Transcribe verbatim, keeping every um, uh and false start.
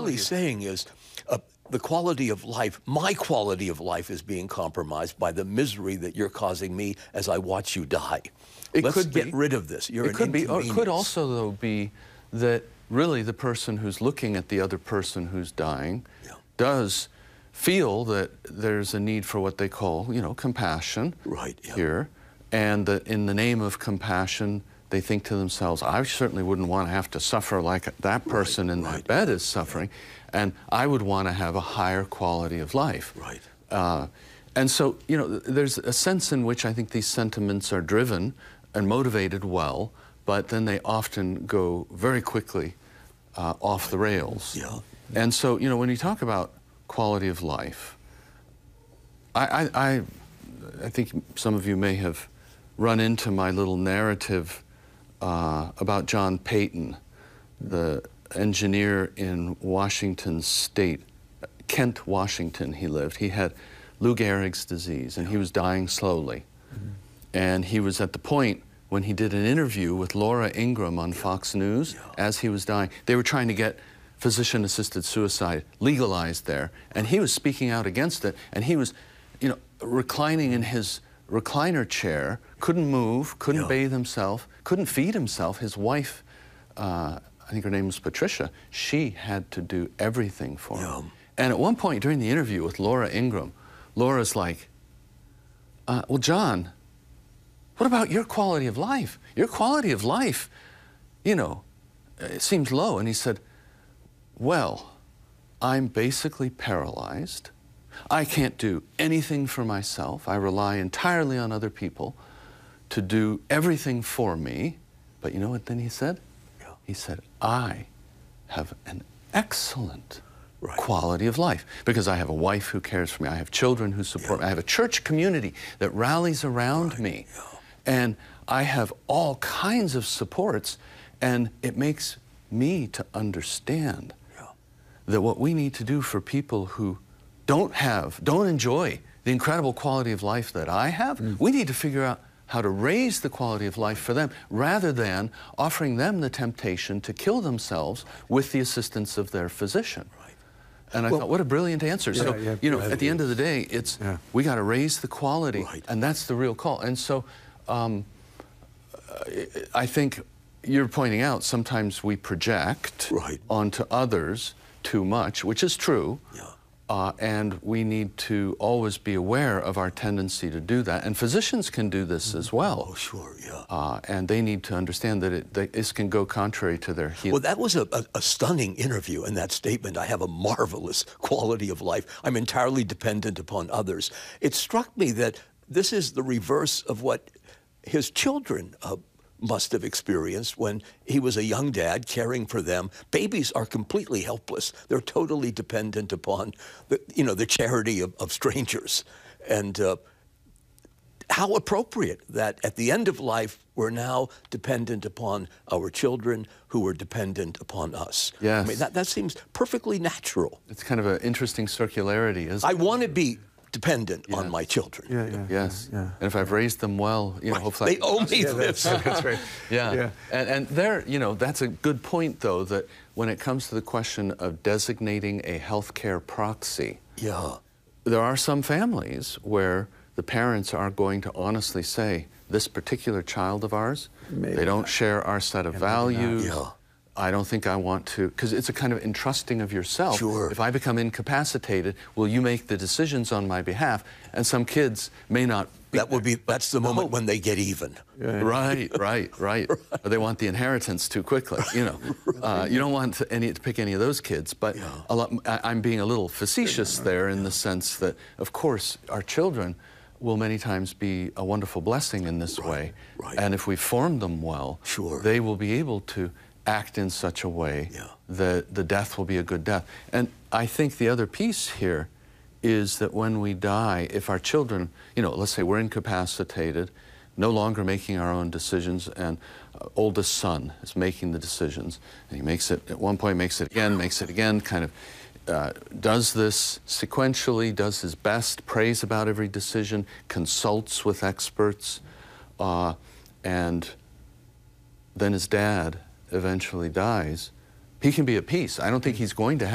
really you. saying is uh, the quality of life, my quality of life is being compromised by the misery that you're causing me as I watch you die. It Let's could get be. rid of this. You're it an could be. Or it could inconvenience. also, though, be that really the person who's looking at the other person who's dying Yeah. does feel that there's a need for what they call, you know, compassion Right, yeah. here, and that in the name of compassion, they think to themselves, I certainly wouldn't want to have to suffer like that person Right, in right. that bed is suffering, and I would want to have a higher quality of life. Right. Uh, and so, you know, there's a sense in which I think these sentiments are driven and motivated well, but then they often go very quickly uh, off the rails. Yeah. And so, you know, when you talk about quality of life, I, I, I, I think some of you may have run into my little narrative uh, about John Payton, the engineer in Washington State, Kent, Washington he lived. He had Lou Gehrig's disease, and he was dying slowly. Mm-hmm. And he was at the point when he did an interview with Laura Ingraham on Fox News as he was dying. They were trying to get physician-assisted suicide legalized there, and he was speaking out against it, and he was, you know, reclining in his recliner chair, couldn't move, couldn't Yeah. bathe himself, couldn't feed himself. His wife, uh, I think her name was Patricia, she had to do everything for Yeah. him. And at one point during the interview with Laura Ingraham, Laura's like, uh, well, John, what about your quality of life? Your quality of life, you know, it seems low. And he said, well, I'm basically paralyzed. I can't do anything for myself. I rely entirely on other people to do everything for me. But you know what then he said? Yeah. He said, I have an excellent Right. quality of life because I have a wife who cares for me. I have children who support Yeah. me. I have a church community that rallies around Right. me. Yeah. And I have all kinds of supports, and it makes me to understand Yeah. that what we need to do for people who don't have, don't enjoy the incredible quality of life that I have, mm. we need to figure out how to raise the quality of life for them rather than offering them the temptation to kill themselves with the assistance of their physician. Right. And I Well, thought, what a brilliant answer. Yeah, so, yeah, you know, right. at the end of the day, it's, Yeah. we got to raise the quality, Right. and that's the real call. And so, um, I think you're pointing out sometimes we project Right. onto others too much, which is true. Yeah. Uh, and we need to always be aware of our tendency to do that. And physicians can do this mm-hmm. as well. Oh, sure, yeah. Uh, and they need to understand that it, that this can go contrary to their healing. Well, that was a, a, a stunning interview in that statement. I have a marvelous quality of life. I'm entirely dependent upon others. It struck me that this is the reverse of what his children uh, must have experienced when he was a young dad caring for them. Babies are completely helpless. They're totally dependent upon the, you know, the charity of, of strangers. And uh, how appropriate that at the end of life, we're now dependent upon our children who are dependent upon us. Yes. I mean, that, that seems perfectly natural. It's kind of an interesting circularity, isn't I it? want to be dependent Yes. on my children. Yeah, yeah. Yes. Yeah. And if I've raised them well, you know, Right. hopefully... They owe me Yeah, this. that's, that's right. Yeah. Yeah. And, and there, you know, that's a good point, though, that when it comes to the question of designating a healthcare proxy, Yeah. there are some families where the parents are going to honestly say, this particular child of ours, Maybe they don't not. share our set of Yeah, maybe not. values. Yeah. I don't think I want to, because it's a kind of entrusting of yourself. Sure. If I become incapacitated, will you make the decisions on my behalf? And some kids may not be That would be, that's the moment hope. when they get even. Yeah. Right, right, right. Or they want the inheritance too quickly, you know. Uh, you don't want to, any, to pick any of those kids, but Yeah. a lot, I, I'm being a little facetious there in the sense that, of course, our children will many times be a wonderful blessing in this Right, way. right. And if we form them well, Sure. they will be able to act in such a way Yeah. that the death will be a good death. And I think the other piece here is that when we die, if our children, you know, let's say we're incapacitated, no longer making our own decisions, and uh, oldest son is making the decisions, and he makes it, at one point makes it again, makes it again, kind of uh, does this sequentially, does his best, prays about every decision, consults with experts, uh, and then his dad eventually dies, he can be at peace. I don't think he's going to have